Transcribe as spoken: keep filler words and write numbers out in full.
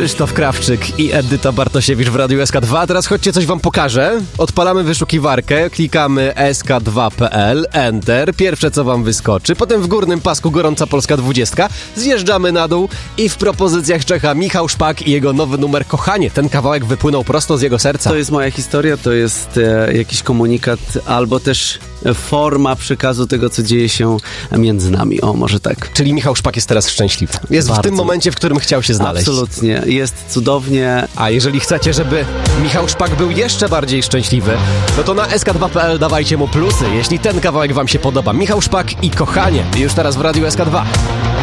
Krzysztof Krawczyk i Edyta Bartosiewicz w Radiu S K dwa. Teraz chodźcie, coś wam pokażę. Odpalamy wyszukiwarkę, klikamy S K dwa kropka P L, Enter, pierwsze co wam wyskoczy, potem w górnym pasku Gorąca Polska dwudziestka, zjeżdżamy na dół i w propozycjach czeka Michał Szpak i jego nowy numer Kochanie. Ten kawałek wypłynął prosto z jego serca. To jest moja historia, to jest e, jakiś komunikat albo też forma przekazu tego, co dzieje się między nami. O, może tak. Czyli Michał Szpak jest teraz szczęśliwy. Jest Bardzo. w tym momencie, w którym chciał się znaleźć. Absolutnie. Jest cudownie. A jeżeli chcecie, żeby Michał Szpak był jeszcze bardziej szczęśliwy, no to na S K dwa kropka P L dawajcie mu plusy, jeśli ten kawałek wam się podoba. Michał Szpak i Kochanie. Już teraz w Radiu S K dwa.